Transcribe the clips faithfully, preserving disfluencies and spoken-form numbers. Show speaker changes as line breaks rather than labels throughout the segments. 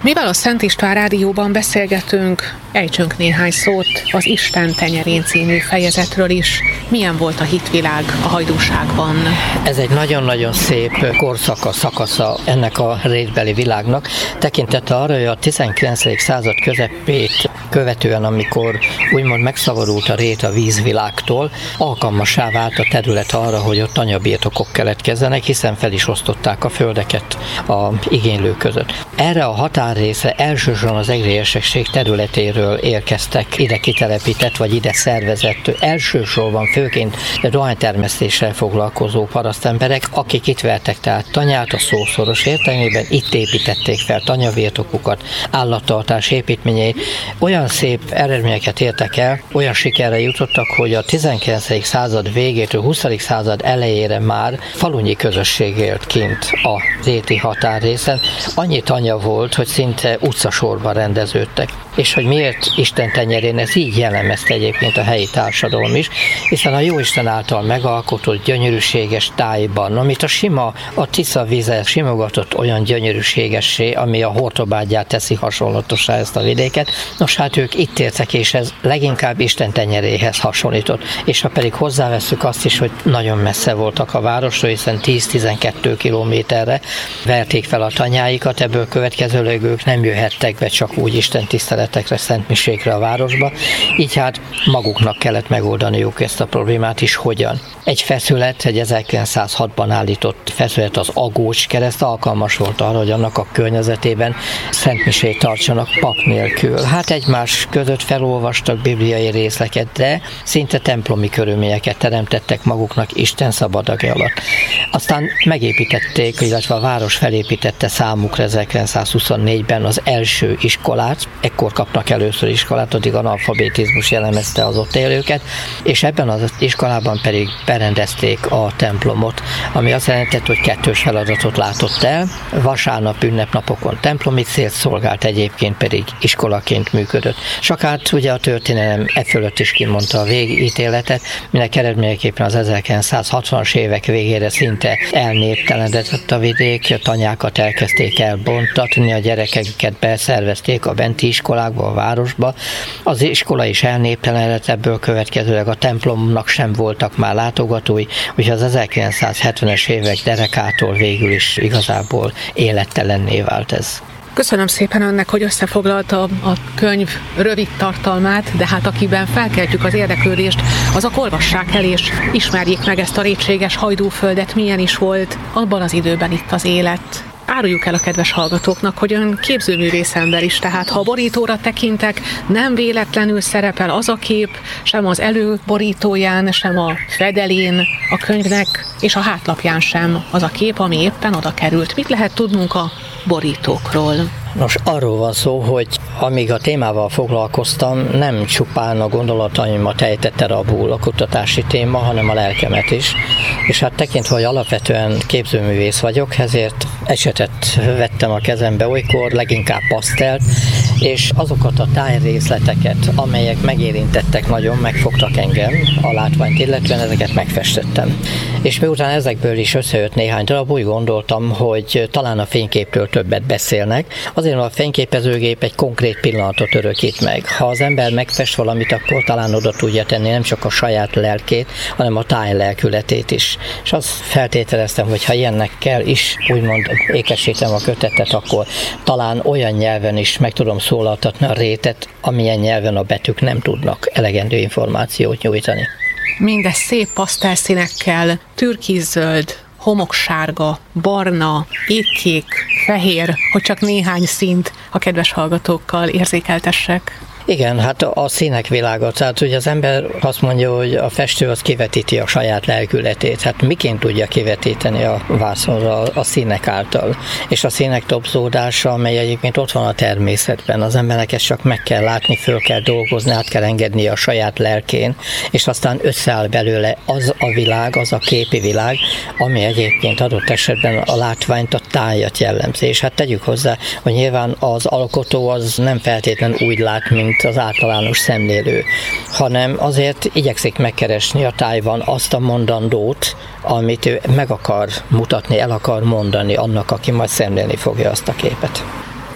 Mivel a Szent István Rádióban beszélgetünk, ejtsünk néhány szót az Isten tenyerén című fejezetről is. Milyen volt a hitvilág a hajdúságban?
Ez egy nagyon-nagyon szép korszaka, szakasza ennek a rétbeli világnak. Tekintettel arra, hogy a tizenkilencedik század közepét követően, amikor úgymond megszabadult a rét a vízvilágtól, alkalmassá vált a terület arra, hogy ott anyabirtokok keletkezzenek, hiszen fel is osztották a földeket a igénylők között. Erre a határrészre elsősorban az egrélyesség területéről érkeztek ide kitelepített, vagy ide szervezett, elsősorban főként dohánytermesztéssel foglalkozó parasztemberek, akik itt vertek tehát tanyát a szó szoros értelmében, itt építették fel tanyabirtokukat, állattartás építményeit. Olyan szép eredményeket értek el, olyan sikerre jutottak, hogy a tizenkilencedik század végétől huszadik század elejére már falunyi közösség élt kint a réti határrészen. Annyi tanya volt, hogy szinte utcasorban rendeződtek. És hogy miért Isten tenyerén, ez így jellemezte egyébként a helyi társadalom is, hiszen a Jóisten által megalkotott gyönyörűséges tájban, amit a sima, a Tisza vize simogatott olyan gyönyörűségessé, ami a Hortobágyát teszi hasonlatossá ezt a vidéket. Nos, hát ők itt értek, és ez leginkább Isten tenyeréhez hasonlított. És ha pedig hozzáveszünk azt is, hogy nagyon messze voltak a városról, hiszen tíz-tizenkét kilométerre verték fel a tanyáikat, ebből következőleg ők nem jöhettek be csak úgy Isten tiszteletekre, szentmiségre a városba, így hát maguknak kellett megoldaniuk ezt a problémát is. Hogyan? Egy feszület, egy ezerkilencszázhatban állított feszület, az Agócs kereszt alkalmas volt arra, hogy annak a környezetében szentmisét tartsanak pap nélkül. Hát egymás között felolvastak bibliai részleket, de szinte templomi körülményeket teremtettek maguknak Isten szabadage alatt. Aztán megépítették, illetve a város felépítette számukra ezerkilencszázhuszonnégyben az első iskolát, ekkor kapnak először iskolát, addig analfabetizmus jellemezte az ott élőket, és ebben az iskolában pedig berendezték a templomot, ami azt jelentett, hogy kettős feladatot látott el. Vasárnap, ünnepnapokon templomi célt szolgált, egyébként pedig iskolaként működött. Csak hát ugye a történelem e fölött is kimondta a végítéletet, minek eredményeképpen az ezerkilencszázhatvanas évek végére szinte elnéptelenedett a vidék, tanyákat elkezdték elbontatni, a gyerekeket beszervezték a benti iskolákba, a városba. Az iskola is elnéptelenedett, ebből következőleg a templomnak sem voltak már látogatói, úgyhogy az ezerkilencszázhetvenes évek derekától végül is igazából élettelenné vált ez.
Köszönöm szépen önnek, hogy összefoglalta a könyv rövid tartalmát, de hát akiben felkeltjük az érdeklődést, azok olvassák el és ismerjék meg ezt a rétséges hajdúföldet, milyen is volt abban az időben itt az élet. Áruljuk el a kedves hallgatóknak, hogy ön képzőművész ember is, tehát ha a borítóra tekintek, nem véletlenül szerepel az a kép, sem az előborítóján, sem a fedelén a könyvnek, és a hátlapján sem az a kép, ami éppen oda került. Mit lehet tudnunk a borítókról?
Nos, arról van szó, hogy amíg a témával foglalkoztam, nem csupán a gondolataimat ejtette rabul a kutatási téma, hanem a lelkemet is. És hát tekintve, hogy alapvetően képzőművész vagyok, ezért esetet vettem a kezembe olykor, leginkább pasztelt, és azokat a tájrészleteket, amelyek megérintettek nagyon, megfogtak engem a látványt illetően, ezeket megfestettem. És miután ezekből is összejött néhány darab, úgy gondoltam, hogy talán a fényképről többet beszélnek. Azért, mert a fényképezőgép egy konkrét pillanatot örökít meg. Ha az ember megfest valamit, akkor talán oda tudja tenni nem csak a saját lelkét, hanem a táj lelkületét is. És azt feltételeztem, hogy ha ilyennek kell is, úgymond ékesítem a kötetet, akkor talán olyan nyelven is meg tudom szólaltatni a rétet, amilyen nyelven a betűk nem tudnak elegendő információt nyújtani.
Mindez szép pasztelszínekkel, türkiszöld, homoksárga, barna, ékkék, fehér, hogy csak néhány színt a kedves hallgatókkal érzékeltessek.
Igen, hát a színek világa, tehát hogy az ember azt mondja, hogy a festő az kivetíti a saját lelkületét, hát miként tudja kivetíteni a vászonra a színek által. És a színek topzódása, amely egyébként ott van a természetben, az embernek ezt csak meg kell látni, föl kell dolgozni, át kell engedni a saját lelkén, és aztán összeáll belőle az a világ, az a képi világ, ami egyébként adott esetben a látványt, a tájat jellemzi. És hát tegyük hozzá, hogy nyilván az alkotó az nem feltétlenül úgy lát, mint az általános szemlélő, hanem azért igyekszik megkeresni a tájban azt a mondandót, amit ő meg akar mutatni, el akar mondani annak, aki majd szemlélni fogja azt a képet.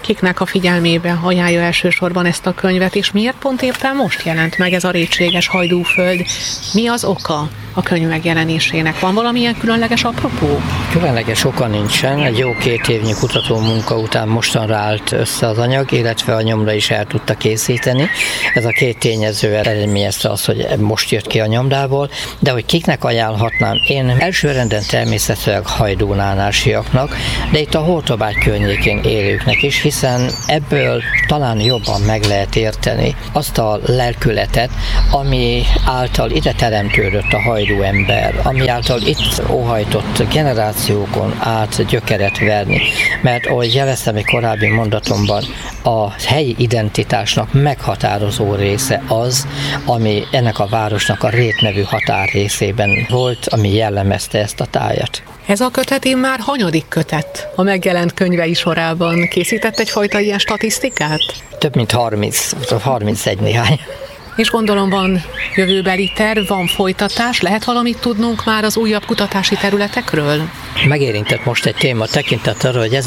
kiknek a figyelmébe ajánlja elsősorban ezt a könyvet, és miért pont éppen most jelent meg ez a Rétséges hajdúföld? Mi az oka a könyv megjelenésének? Van valamilyen különleges apropó?
Különleges oka nincsen. Egy jó két évnyi kutató munka után mostanra állt össze az anyag, illetve a nyomda is el tudta készíteni. Ez a két tényező eredményezte az, hogy most jött ki a nyomdából, de hogy kiknek ajánlhatnám? Én elsőrenden természetesen hajdúnánásiaknak, de itt a Hortobágy környékén élőknek is, hiszen ebből talán jobban meg lehet érteni azt a lelkületet, ami által ide teremtődött a hajdú ember, ami által itt óhajtott generációkon át gyökeret verni. Mert ahogy jeleztem egy korábbi mondatomban, a helyi identitásnak meghatározó része az, ami ennek a városnak a Rét nevű határrészében volt, ami jellemezte ezt a tájat.
Ez a kötet immár hanyadik kötet a megjelent könyvei sorában? Készített egyfajta ilyen statisztikát?
Több mint harminc, harmincegy néhány.
És gondolom van jövőbeli terv, van folytatás, lehet valamit tudnunk már az újabb kutatási területekről?
Megérintett most egy téma tekintet arra, hogy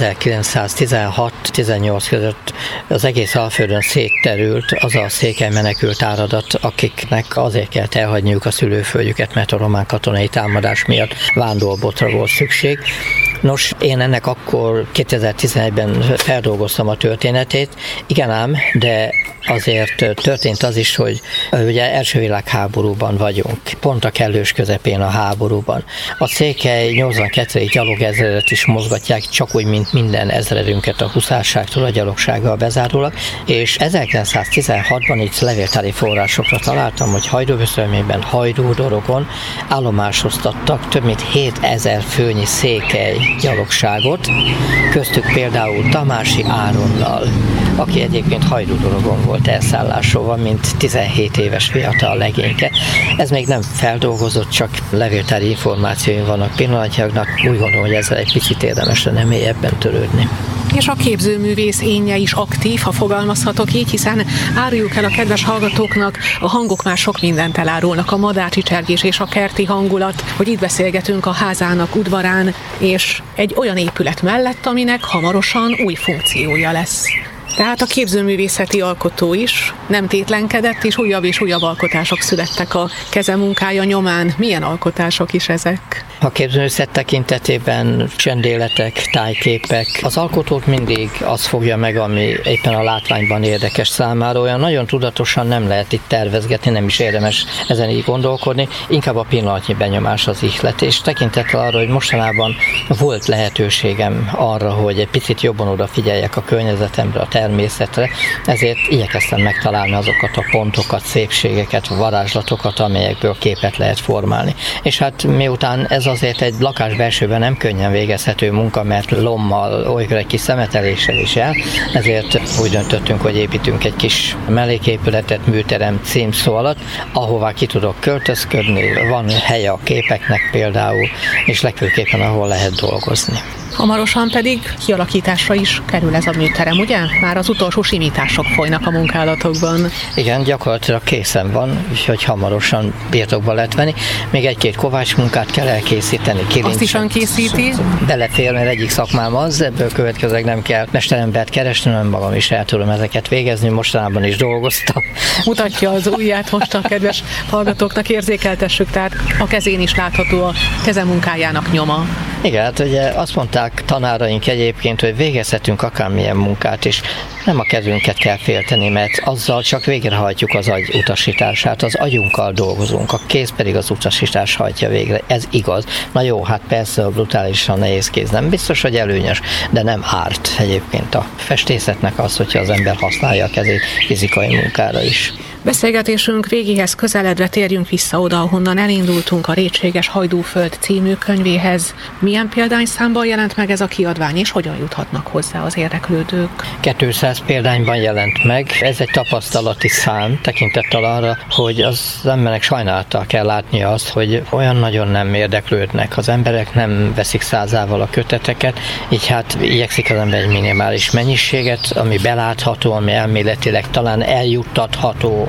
ezerkilencszáztizenhat-tizennyolc között az egész Alföldön szétterült az a székely menekült áradat, akiknek azért kellett elhagyniuk a szülőföldjüket, mert a román katonai támadás miatt vándorbotra volt szükség. Nos, én ennek akkor kétezer-tizenegyben feldolgoztam a történetét, igen ám, de azért történt az is, hogy ugye első világháborúban vagyunk, pont a kellős közepén a háborúban. A székely nyolcvankettő gyalogezredet is mozgatják, csak úgy, mint minden ezredünket a huszárságtól a gyalogsággal bezárólag, és ezerkilencszáztizenhatban itt levéltári forrásokra találtam, hogy Hajdúböszörményben, Hajdú-Dorogon állomásoztattak több mint hétezer főnyi székely gyalogságot, köztük például Tamási Áronnal, aki egyébként Hajdú-Dorogon volt elszállásolva, mint tizenhét éves fiatal legényke. Ez még nem feldolgozott, csak levéltári információim vannak pillanatnyilag, úgy gondolom, hogy ezzel egy picit érdemes lenne mélyebben törődni.
És a képzőművész énje is aktív, ha fogalmazhatok így, hiszen áruljuk el a kedves hallgatóknak, a hangok már sok mindent elárulnak, a madárcsicsergés és a kerti hangulat, hogy itt beszélgetünk a házának udvarán, és egy olyan épület mellett, aminek hamarosan új funkciója lesz. Tehát a képzőművészeti alkotó is nem tétlenkedett, és újabb és újabb alkotások születtek a kezemunkája nyomán. Milyen alkotások is ezek?
A képzőművészet tekintetében csendéletek, tájképek. Az alkotót mindig az fogja meg, ami éppen a látványban érdekes számára. Olyan nagyon tudatosan nem lehet itt tervezgetni, nem is érdemes ezen így gondolkodni. Inkább a pillanatnyi benyomás az ihlet. És tekintettel arra, hogy mostanában volt lehetőségem arra, hogy egy picit jobban odafigyeljek a környezetemre, a természetre, ezért igyekeztem megtalálni azokat a pontokat, szépségeket, varázslatokat, amelyekből képet lehet formálni. És hát miután ez azért egy lakás belsőben nem könnyen végezhető munka, mert lommal, olykor egy kis szemeteléssel is el, ezért úgy döntöttünk, hogy építünk egy kis melléképületet, műterem címszó alatt, ahová ki tudok költözködni, van helye a képeknek például, és legfőképpen ahol lehet dolgozni.
Hamarosan pedig kialakításra is kerül ez a műterem, ugye? Már az utolsó simítások folynak a munkálatokban.
Igen, gyakorlatilag készen van, úgyhogy hamarosan birtokba lehet venni. Még egy-két kovács munkát kell elkészíteni. Kilincs.
Azt is ön készíti?
Belefér, mert egyik szakmám az, ebből következőleg nem kell mesterembert keresni, hanem magam is el tudom ezeket végezni, mostanában is dolgoztam.
Mutatja az ujját most a kedves hallgatóknak, érzékeltessük, tehát a kezén is látható a kezemunkájának nyoma.
Igen, hát ugye azt mondták tanáraink egyébként, hogy végezhetünk akármilyen munkát is. Nem a kezünket kell félteni, mert azzal csak végrehajtjuk az agy utasítását, az agyunkkal dolgozunk, a kéz pedig az utasítás hajtja végre. Ez igaz. Na jó, hát persze a brutálisan nehéz kéz nem biztos, hogy előnyös, de nem árt egyébként a festészetnek az, hogyha az ember használja a kezét fizikai munkára is.
Beszélgetésünk végéhez közeledve térjünk vissza oda, ahonnan elindultunk, a Rétséges hajdúföld című könyvéhez. Milyen példányszámban jelent meg ez a kiadvány, és hogyan juthatnak hozzá az érdeklődők?
kétszáz példányban jelent meg. Ez egy tapasztalati szám, tekintettel arra, hogy az emberek sajnálattal kell látnia azt, hogy olyan nagyon nem érdeklődnek. Az emberek nem veszik százával a köteteket, így hát igyekszik az ember egy minimális mennyiséget, ami belátható, ami elméletileg talán eljuttatható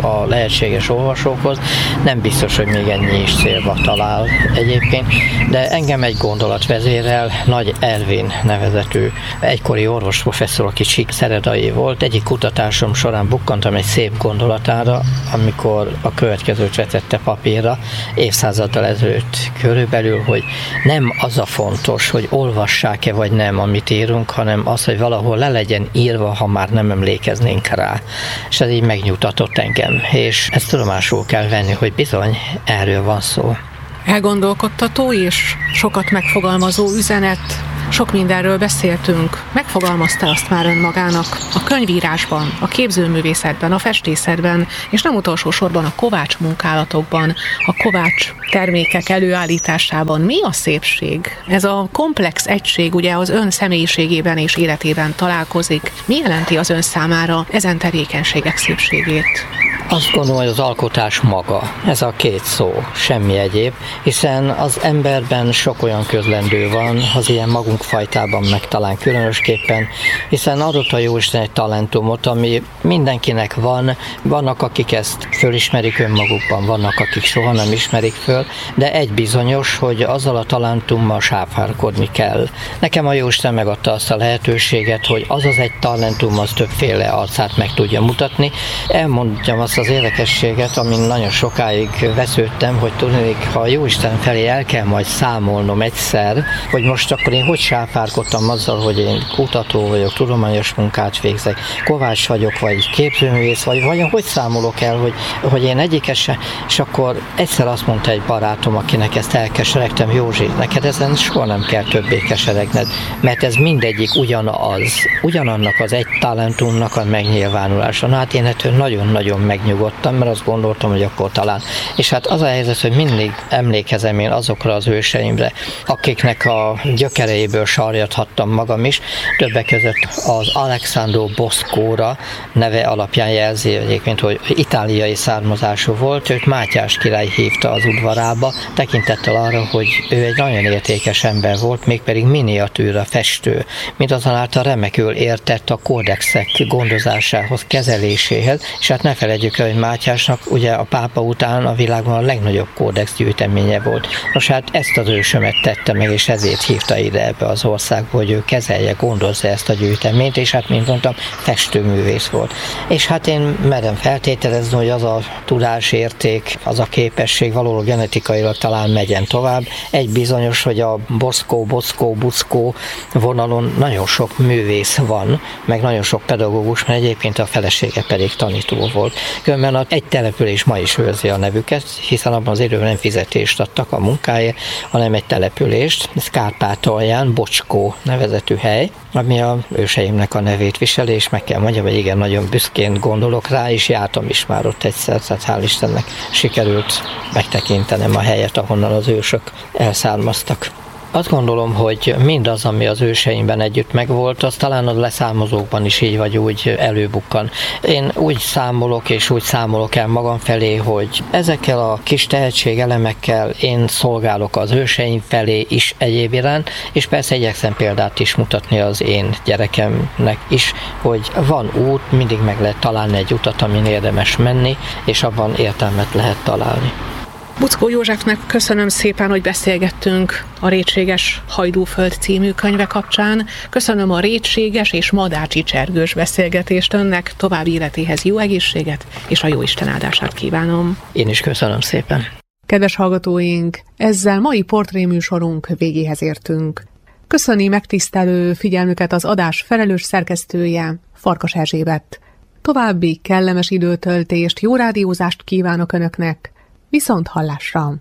a lehetséges olvasókhoz. Nem biztos, hogy még ennyi is célba talál egyébként, de engem egy gondolat vezérel, Nagy Ervin nevezetű egykori orvosprofesszor, aki Csík-Szeredai volt. Egyik kutatásom során bukkantam egy szép gondolatára, amikor a következőt vetette papírra évszázaddal ezelőtt körülbelül, hogy nem az a fontos, hogy olvassák-e vagy nem, amit írunk, hanem az, hogy valahol le legyen írva, ha már nem emlékeznénk rá. És ez így megnyugtatott engem, és ezt tudomásul kell venni, hogy bizony erről van szó.
Elgondolkodtató és sokat megfogalmazó üzenet. Sok mindenről beszéltünk. Megfogalmazta azt már önmagának a könyvírásban, a képzőművészetben, a festészetben, és nem utolsó sorban a kovács munkálatokban, a kovács termékek előállításában. Mi a szépség? Ez a komplex egység ugye az ön személyiségében és életében találkozik. Mi jelenti az ön számára ezen tevékenységek szépségét?
Azt gondolom, hogy az alkotás maga, ez a két szó, semmi egyéb, hiszen az emberben sok olyan közlendő van, az ilyen magunk fajtában meg talán különösképpen, hiszen adott a Jóisten egy talentumot, ami mindenkinek van, vannak, akik ezt fölismerik önmagukban, vannak, akik soha nem ismerik föl, de egy bizonyos, hogy azzal a talentummal sáfárkodni kell. Nekem a Jóisten megadta azt a lehetőséget, hogy az az egy talentum, az többféle arcát meg tudja mutatni. Elmondjam azt az érdekességet, amin nagyon sokáig vesződtem, hogy tudnék, ha a Jóisten felé el kell majd számolnom egyszer, hogy most akkor én hogy sáfárkodtam azzal, hogy én kutató vagyok, tudományos munkát végzek, kovács vagyok, vagy képzőművész, vagy vajon hogy számolok el, hogy, hogy én egyikesen, és akkor egyszer azt mondta egy barátom, akinek ezt elkeseregtem, Józsi, neked ezen soha nem kell többé keseregned, mert ez mindegyik ugyanaz, ugyanannak az egy talentumnak a megnyilvánulása. Na hát én ettől nagyon-nagyon megnyugodtam, mert azt gondoltam, hogy akkor talán. És hát az a helyzet, hogy mindig emlékezem én azokra az őseimre, akiknek a gyökereiből sarjadhattam magam is, többek között az Alessandro Boscóra neve alapján jelzi egyébként, hogy itáliai származású volt, őt Mátyás király hívta az udvarába, tekintettel arra, hogy ő egy nagyon értékes ember volt, mégpedig miniatűra festő, mindazonáltal remekül értett a kódexek gondozásához, kezeléséhez, és hát ne felejtjük el, hogy Mátyásnak ugye a pápa után a világban a legnagyobb kódex gyűjteménye volt. Nos hát ezt az ősömet tette meg, és ezért hívta ide ebbe az országba, hogy ő kezelje, gondozza ezt a gyűjteményt, és hát, mint mondtam, festőművész volt. És hát én merem feltételezni, hogy az a tudásérték, az a képesség valóban genetikailag talán megyen tovább. Egy bizonyos, hogy a Bosco, Bosco, Bucco vonalon nagyon sok művész van, meg nagyon sok pedagógus, mert egyébként a felesége pedig tanító volt. Különben egy település ma is őrzi a nevüket, hiszen abban az időben nem fizetést adtak a munkáért, hanem egy települést, ez Kárpátalján, Bocskó nevezetű hely, ami a őseimnek a nevét viseli, és meg kell mondjam, hogy igen, nagyon büszkén gondolok rá, és jártam is már ott egyszer, tehát hál' Istennek sikerült megtekintenem a helyet, ahonnan az ősök elszármaztak. Azt gondolom, hogy mindaz, ami az őseimben együtt megvolt, az talán a leszámozókban is így vagy úgy előbukkan. Én úgy számolok, és úgy számolok el magam felé, hogy ezekkel a kis tehetségelemekkel én szolgálok az őseim felé is egyéb iránt, és persze igyekszem példát is mutatni az én gyerekemnek is, hogy van út, mindig meg lehet találni egy utat, amin érdemes menni, és abban értelmet lehet találni.
Buczkó Józsefnek köszönöm szépen, hogy beszélgettünk a Rétséges Hajdúföld című könyve kapcsán. Köszönöm a rétséges és madácsi csergős beszélgetést önnek, további életéhez jó egészséget, és a Jóisten áldását kívánom.
Én is köszönöm szépen.
Kedves hallgatóink, ezzel mai portréműsorunk végéhez értünk. Köszöni megtisztelő figyelmüket az adás felelős szerkesztője, Farkas Erzsébet. További kellemes időtöltést, jó rádiózást kívánok önöknek. Viszont hallásra!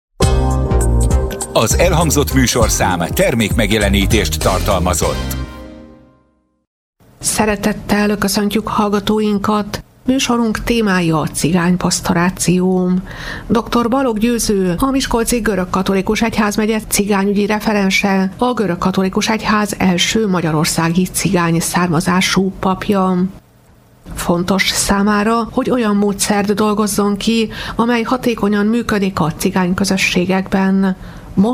Az elhangzott műsorszám termékmegjelenítést tartalmazott.
Szeretettel köszöntjük hallgatóinkat! Műsorunk témája a cigánypasztoráció. doktor Balogh Győző, a Miskolci Görögkatolikus Egyházmegye cigányügyi referense, a Görögkatolikus Egyház első magyarországi cigány származású papja. Fontos számára, hogy olyan módszert dolgozzon ki, amely hatékonyan működik a cigány közösségekben, most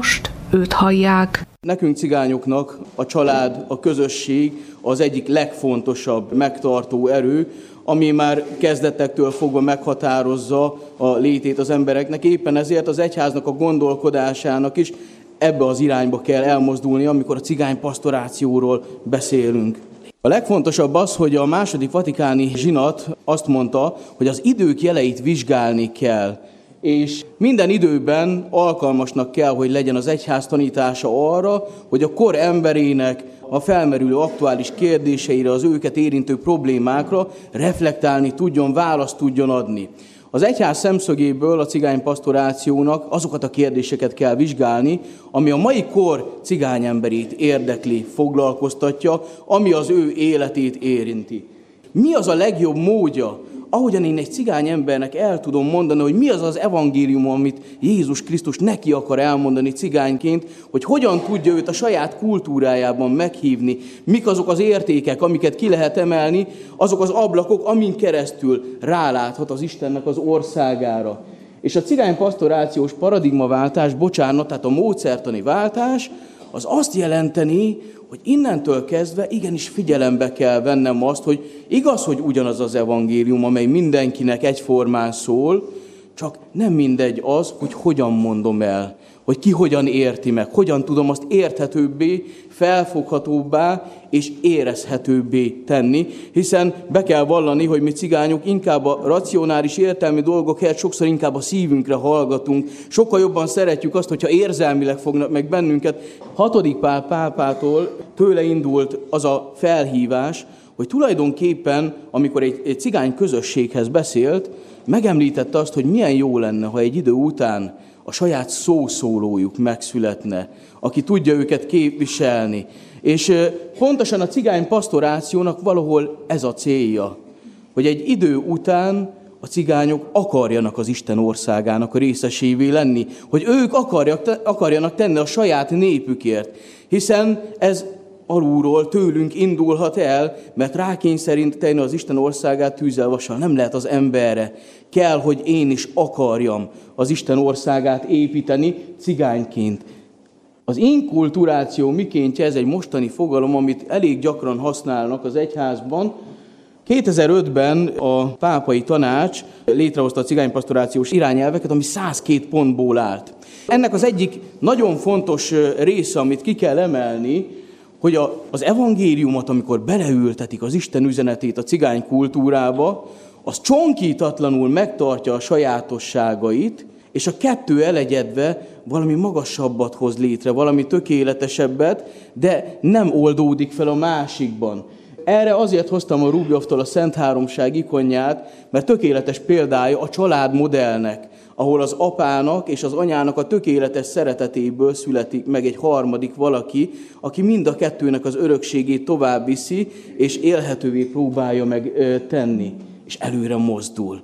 őt hallják.
Nekünk cigányoknak a család, a közösség az egyik legfontosabb megtartó erő, ami már kezdetektől fogva meghatározza a létét az embereknek. Éppen ezért az egyháznak a gondolkodásának is ebbe az irányba kell elmozdulni, amikor a cigány pastorációról beszélünk. A legfontosabb az, hogy a második vatikáni zsinat azt mondta, hogy az idők jeleit vizsgálni kell, és minden időben alkalmasnak kell, hogy legyen az egyház tanítása arra, hogy a kor emberének a felmerülő aktuális kérdéseire, az őket érintő problémákra reflektálni tudjon, választ tudjon adni. Az egyház szemszögéből a cigánypastorációnak azokat a kérdéseket kell vizsgálni, ami a mai kor cigányemberét érdekli, foglalkoztatja, ami az ő életét érinti. Mi az a legjobb módja, ahogyan én egy cigány embernek el tudom mondani, hogy mi az az evangélium, amit Jézus Krisztus neki akar elmondani cigányként, hogy hogyan tudja őt a saját kultúrájában meghívni, mik azok az értékek, amiket ki lehet emelni, azok az ablakok, amin keresztül ráláthat az Istennek az országára. És a cigánypastorációs paradigmaváltás, bocsánat, tehát a módszertani váltás, az azt jelenteni, hogy innentől kezdve igenis figyelembe kell vennem azt, hogy igaz, hogy ugyanaz az evangélium, amely mindenkinek egyformán szól, csak nem mindegy az, hogy hogyan mondom el, hogy ki hogyan érti meg, hogyan tudom azt érthetőbbé, felfoghatóbbá és érezhetőbbé tenni, hiszen be kell vallani, hogy mi cigányok inkább a racionális értelmi dolgok helyett sokszor inkább a szívünkre hallgatunk, sokkal jobban szeretjük azt, hogyha érzelmileg fognak meg bennünket. Hatodik Pál pápától tőle indult az a felhívás, hogy tulajdonképpen, amikor egy, egy cigány közösséghez beszélt, megemlítette azt, hogy milyen jó lenne, ha egy idő után a saját szószólójuk megszületne, aki tudja őket képviselni. És pontosan a cigány pastorációnak valahol ez a célja, hogy egy idő után a cigányok akarjanak az Isten országának a részesévé lenni, hogy ők akarjak, akarjanak tenni a saját népükért, hiszen ez alulról tőlünk indulhat el, mert rákényszeríteni az Isten országát tűzzel vassal nem lehet az emberre. Kell, hogy én is akarjam az Isten országát építeni cigányként. Az inkulturáció mikéntje, ez egy mostani fogalom, amit elég gyakran használnak az egyházban. kétezer-ötben a pápai tanács létrehozta a cigánypastorációs irányelveket, ami száz két pontból állt. Ennek az egyik nagyon fontos része, amit ki kell emelni, hogy a, az evangéliumot, amikor beleültetik az Isten üzenetét a cigány kultúrába, az csonkítatlanul megtartja a sajátosságait, és a kettő elegyedve valami magasabbat hoz létre, valami tökéletesebbet, de nem oldódik fel a másikban. Erre azért hoztam a Rublev-tól a Szent Háromság ikonját, mert tökéletes példája a családmodellnek, ahol az apának és az anyának a tökéletes szeretetéből születik meg egy harmadik valaki, aki mind a kettőnek az örökségét tovább viszi, és élhetővé próbálja meg tenni, és előre mozdul.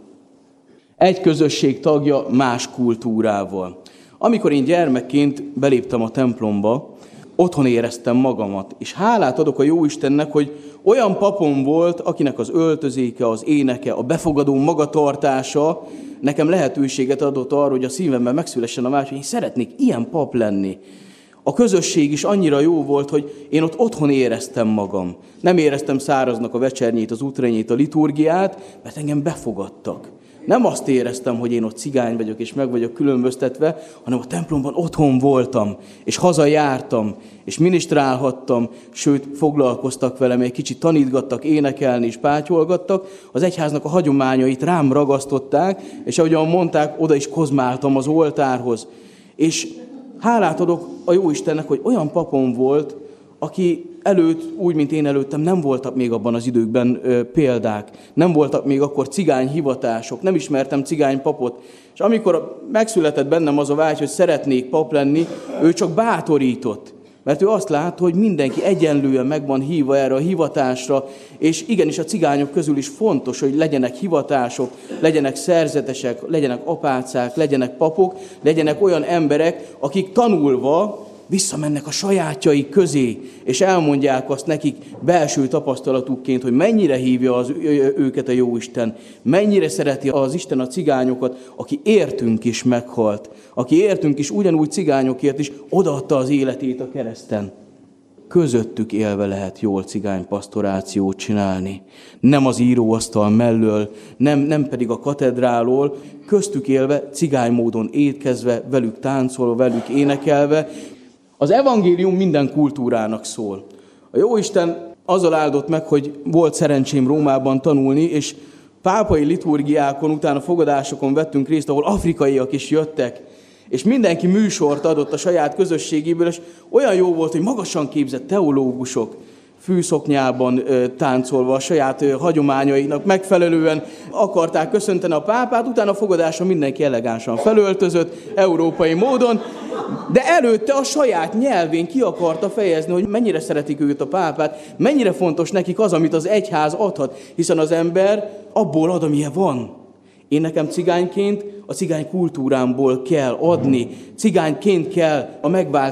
Egy közösség tagja más kultúrával. Amikor én gyermekként beléptem a templomba, otthon éreztem magamat, és hálát adok a Jóistennek, hogy olyan papom volt, akinek az öltözéke, az éneke, a befogadó magatartása nekem lehetőséget adott arra, hogy a szívemben megszülessen a vágy, hogy én szeretnék ilyen pap lenni. A közösség is annyira jó volt, hogy én ott otthon éreztem magam. Nem éreztem száraznak a vecsernyét, az útrendjét, a liturgiát, mert engem befogadtak. Nem azt éreztem, hogy én ott cigány vagyok, és meg vagyok különböztetve, hanem a templomban otthon voltam, és hazajártam, és minisztrálhattam, sőt, foglalkoztak velem, egy kicsit tanítgattak, énekelni és pátyolgattak. Az egyháznak a hagyományait rám ragasztották, és ahogyan mondták, oda is kozmáltam az oltárhoz. És hálát adok a Jóistennek, hogy olyan papom volt, aki előtt, úgy, mint én előttem, nem voltak még abban az időkben ö, példák, nem voltak még akkor cigány hivatások, nem ismertem cigány papot, és amikor megszületett bennem az a vágy, hogy szeretnék pap lenni, ő csak bátorított, mert ő azt látta, hogy mindenki egyenlően meg van hívva erre a hivatásra, és igenis a cigányok közül is fontos, hogy legyenek hivatások, legyenek szerzetesek, legyenek apácák, legyenek papok, legyenek olyan emberek, akik tanulva visszamennek a sajátjaik közé, és elmondják azt nekik belső tapasztalatukként, hogy mennyire hívja az, őket a Jóisten, mennyire szereti az Isten a cigányokat, aki értünk is meghalt, aki értünk is ugyanúgy cigányokért is odaadta az életét a kereszten. Közöttük élve lehet jól cigánypastorációt csinálni. Nem az íróasztal mellől, nem, nem pedig a katedrálól, köztük élve, cigány módon étkezve, velük táncolva, velük énekelve. Az evangélium minden kultúrának szól. A Jóisten azzal áldott meg, hogy volt szerencsém Rómában tanulni, és pápai liturgiákon, utána fogadásokon vettünk részt, ahol afrikaiak is jöttek, és mindenki műsort adott a saját közösségéből, és olyan jó volt, hogy magasan képzett teológusok fűszoknyában táncolva a saját hagyományainak megfelelően akarták köszönteni a pápát, utána a fogadáson mindenki elegánsan felöltözött, európai módon, de előtte a saját nyelvén ki akarta fejezni, hogy mennyire szeretik őt a pápát, mennyire fontos nekik az, amit az egyház adhat, hiszen az ember abból ad, amilyen van. Én nekem cigányként a cigány kultúrámból kell adni, cigányként kell a megvált